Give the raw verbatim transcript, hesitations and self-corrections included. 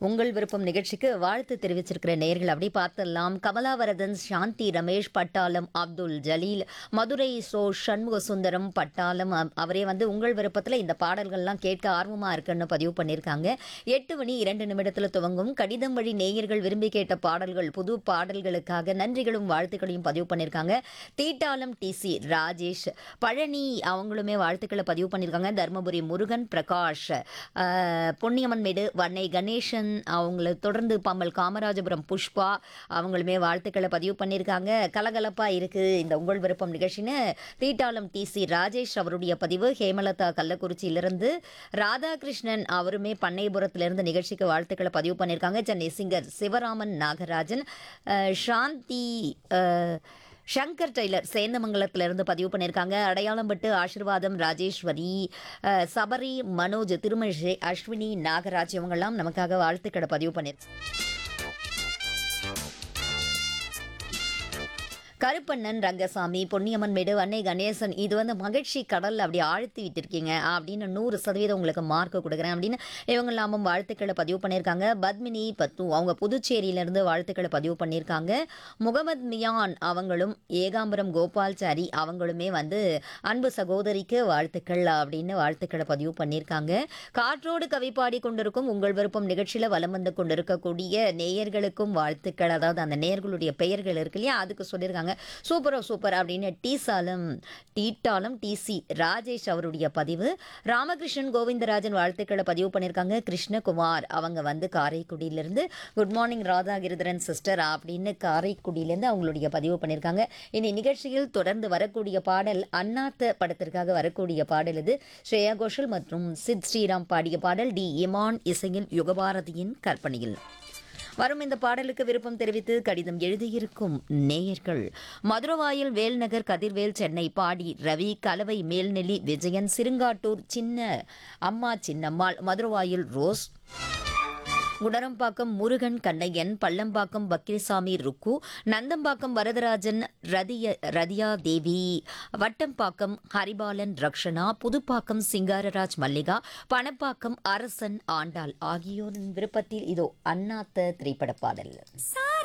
உங்கள் விருப்பம் நிகழ்ச்சிக்கு வாழ்த்து தெரிவிச்சிருக்கிற நேயர்கள் அப்படி பார்த்துடலாம். கமலாவரதன், சாந்தி ரமேஷ், பட்டாளம் அப்துல் ஜலீல், மதுரை சோ சண்முக சுந்தரம் பட்டாளம் அ- அவரே வந்து உங்கள் விருப்பத்தில் இந்த பாடல்கள்லாம் கேட்க ஆர்வமாக இருக்குன்னு பதிவு பண்ணியிருக்காங்க. எட்டு மணி இரண்டு நிமிடத்தில் துவங்கும் கடிதம் வழி நேயர்கள் விரும்பி கேட்ட பாடல்கள், புது பாடல்களுக்காக நன்றிகளும் வாழ்த்துக்களையும் பதிவு பண்ணியிருக்காங்க. தீட்டாளம் டி சி ராஜேஷ், பழனி அவங்களுமே வாழ்த்துக்களை பதிவு பண்ணியிருக்காங்க. தர்மபுரி முருகன் பிரகாஷ், அஹ், பொன்னியம்மன் மேடு வன்னை கணேசன், அவங்கள தொடர்ந்து பம்மல் காமராஜபுரம் புஷ்பா அவங்களுமே வாழ்த்துக்களை பதிவு பண்ணியிருக்காங்க. கலகலப்பா இருக்கு இந்த உங்கள் விருப்பம் நிகழ்ச்சின்னு தீட்டாளம் டி சி ராஜேஷ் அவருடைய பதிவு. ஹேமலதா கள்ளக்குறிச்சியிலிருந்து, ராதாகிருஷ்ணன் அவருமே பண்ணைபுரத்திலிருந்து நிகழ்ச்சிக்கு வாழ்த்துக்களை பதிவு பண்ணியிருக்காங்க. சென்னை சிங்கர் சிவராமன் நாகராஜன், அஹ், சாந்தி அஹ், சங்கர் டெய்லர் சேந்தமங்கலத்திலிருந்து பதிவு பண்ணியிருக்காங்க. அடையாளம்பட்டு ஆசீர்வாதம் ராஜேஸ்வரி, அஹ், சபரி மனோஜ், திருமழிசை அஸ்வினி நாகராஜ் இவங்கெல்லாம் நமக்காக வாழ்த்துக்களை பதிவு பண்ணியிருக்காங்க. கருப்பண்ணன் ரங்கசாமி, பொன்னியம்மன் மேடு, அன்னை கணேசன், இது வந்து மகிழ்ச்சி கடல் அப்படி ஆழ்த்தி விட்டுருக்கீங்க அப்படின்னு நூறு சதவீதம் உங்களுக்கு மார்க் கொடுக்குறேன் அப்படின்னு இவங்க எல்லாமும் வாழ்த்துக்களை பதிவு பண்ணியிருக்காங்க. பத்மினி பத்து அவங்க புதுச்சேரியிலேருந்து வாழ்த்துக்களை பதிவு பண்ணியிருக்காங்க. முகமது மியான் அவங்களும், ஏகாம்பரம் கோபால்சாரி அவங்களுமே வந்து அன்பு சகோதரிக்கு வாழ்த்துக்கள் அப்படின்னு வாழ்த்துக்களை பதிவு பண்ணியிருக்காங்க. காற்றோடு கவி பாடி கொண்டிருக்கும் உங்கள் விருப்பம் நிகழ்ச்சியில் வலம் வந்து கொண்டிருக்கக்கூடிய நேயர்களுக்கும் வாழ்த்துக்கள். அதாவது அந்த நேயர்களுடைய பெயர்கள் இருக்கு இல்லையா, அதுக்கு சொல்லியிருக்காங்க சூப்பரோ சூப்பர் அப்படின்னு டீசாலம் டீட்டாலம் டி சி ராஜேஷ் அவருடைய பதிவு. ராமகிருஷ்ணன் கோவிந்தராஜன் வாழ்த்துக்களை பதிவு பண்ணியிருக்காங்க. கிருஷ்ணகுமார் அவங்க வந்து காரைக்குடியிலிருந்து குட் மார்னிங் ராதாகிருதரன் சிஸ்டர் அப்படின்னு காரைக்குடியிலேருந்து அவங்களுடைய பதிவு பண்ணியிருக்காங்க. இனி நிகழ்ச்சியில் தொடர்ந்து வரக்கூடிய பாடல் அண்ணாத்த படத்திற்காக வரக்கூடிய பாடல் இது. ஸ்ரேயா கோஷல் மற்றும் சித் ஸ்ரீராம் பாடிய பாடல், டி இமான் இசையில் யுகபாரதியின் கற்பனையில் வரும் இந்த பாடலுக்கு விருப்பம் தெரிவித்து கடிதம் எழுதியிருக்கும் நேயர்கள் மதுரவாயில் வேல்நகர் கதிர்வேல், சென்னை பாடி ரவி, கலவை மேல்நெல்லி விஜயன், சிறுங்காட்டூர் சின்ன அம்மா சின்னம்மாள், மதுரவாயில் ரோஸ், குடரம்பாக்கம் முருகன் கண்ணையன், பள்ளம்பாக்கம் பக்கிரிசாமி ருக்கு, நந்தம்பாக்கம் வரதராஜன், ரதிய ரதியா தேவி, வட்டம்பாக்கம் ஹரிபாலன் ரக்ஷனா, புதுப்பாக்கம் சிங்காரராஜ் மல்லிகா, பணப்பாக்கம் அரசன் ஆண்டாள் ஆகியோரின் விருப்பத்தில் இதோ அண்ணாத்த திரைப்பட பாடல்.